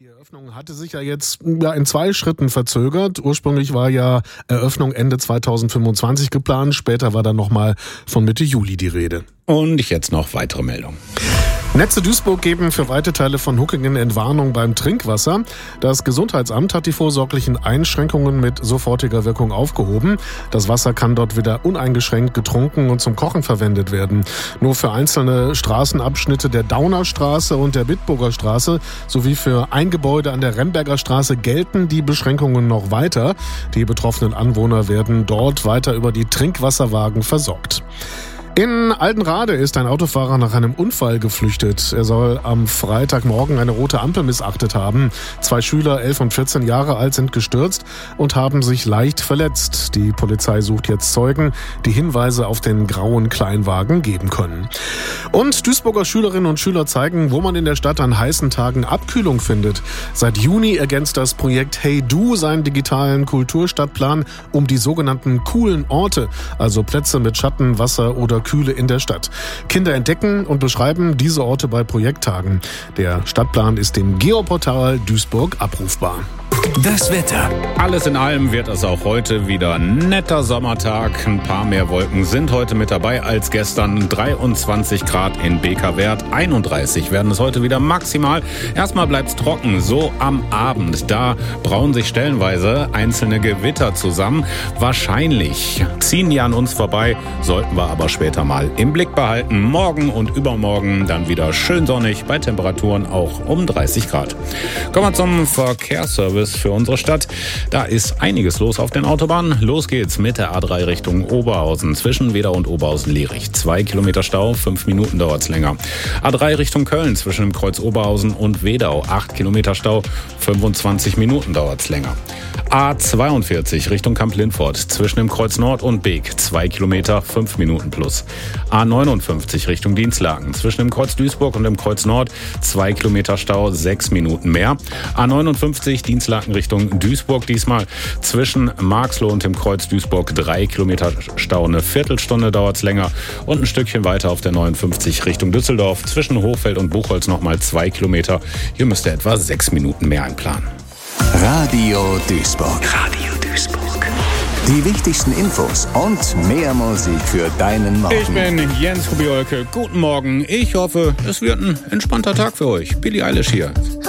Eröffnung hatte sich ja jetzt in 2 Schritten verzögert. Ursprünglich war ja Eröffnung Ende 2025 geplant. Später war dann nochmal von Mitte Juli die Rede. Und jetzt noch weitere Meldungen. Netze Duisburg geben für weite Teile von Huckingen Entwarnung beim Trinkwasser. Das Gesundheitsamt hat die vorsorglichen Einschränkungen mit sofortiger Wirkung aufgehoben. Das Wasser kann dort wieder uneingeschränkt getrunken und zum Kochen verwendet werden. Nur für einzelne Straßenabschnitte der Daunerstraße und der Bitburger Straße sowie für ein Gebäude an der Remberger Straße gelten die Beschränkungen noch weiter. Die betroffenen Anwohner werden dort weiter über die Trinkwasserwagen versorgt. In Altenrade ist ein Autofahrer nach einem Unfall geflüchtet. Er soll am Freitagmorgen eine rote Ampel missachtet haben. 2 Schüler, 11 und 14 Jahre alt, sind gestürzt und haben sich leicht verletzt. Die Polizei sucht jetzt Zeugen, die Hinweise auf den grauen Kleinwagen geben können. Und Duisburger Schülerinnen und Schüler zeigen, wo man in der Stadt an heißen Tagen Abkühlung findet. Seit Juni ergänzt das Projekt Hey Du seinen digitalen Kulturstadtplan um die sogenannten coolen Orte, also Plätze mit Schatten, Wasser oder Kühle in der Stadt. Kinder entdecken und beschreiben diese Orte bei Projekttagen. Der Stadtplan ist im Geoportal Duisburg abrufbar. Das Wetter. Alles in allem wird es auch heute wieder ein netter Sommertag. Ein paar mehr Wolken sind heute mit dabei als gestern. 23 Grad in Beker-Wert, 31 werden es heute wieder maximal. Erstmal bleibt's trocken, so am Abend. Da brauen sich stellenweise einzelne Gewitter zusammen. Wahrscheinlich ziehen die an uns vorbei, sollten wir aber später mal im Blick behalten. Morgen und übermorgen dann wieder schön sonnig, bei Temperaturen auch um 30 Grad. Kommen wir zum Verkehrsservice für unsere Stadt. Da ist einiges los auf den Autobahnen. Los geht's mit der A3 Richtung Oberhausen. Zwischen Wedau und Oberhausen-Lierich. 2 Kilometer Stau, 5 Minuten dauert's länger. A3 Richtung Köln zwischen dem Kreuz Oberhausen und Wedau. 8 Kilometer Stau, 25 Minuten dauert's länger. A42 Richtung Kamp-Lindfort zwischen dem Kreuz Nord und Beek. 2 Kilometer, 5 Minuten plus. A59 Richtung Dienstlaken zwischen dem Kreuz Duisburg und dem Kreuz Nord. 2 Kilometer Stau, 6 Minuten mehr. A59 Dienstlaken Richtung Duisburg diesmal zwischen Marxloh und dem Kreuz Duisburg. 3 Kilometer Stau, eine Viertelstunde dauert's länger. Und ein Stückchen weiter auf der 59 Richtung Düsseldorf zwischen Hochfeld und Buchholz nochmal 2 Kilometer. Hier müsst ihr etwa 6 Minuten mehr einplanen. Radio Duisburg. Radio Duisburg. Die wichtigsten Infos und mehr Musik für deinen Morgen. Ich bin Jens Kubiolke. Guten Morgen. Ich hoffe, es wird ein entspannter Tag für euch. Billie Eilish hier.